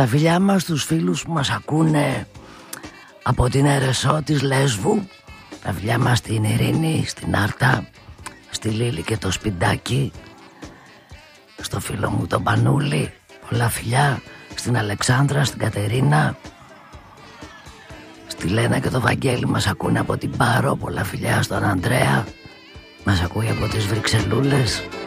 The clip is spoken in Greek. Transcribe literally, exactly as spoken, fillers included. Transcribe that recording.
Τα φιλιά μας στους φίλους που μας ακούνε από την Ερεσό της Λέσβου. Τα φιλιά μας στην Ειρήνη, στην Άρτα, στη Λίλη και το Σπιντάκι, στο φίλο μου τον Πανούλη. Πολλά φιλιά στην Αλεξάνδρα, στην Κατερίνα, στη Λένα και το Βαγγέλη μας ακούνε από την Πάρο. Πολλά φιλιά στον Ανδρέα, μας ακούει από τις Βρυξελούλες.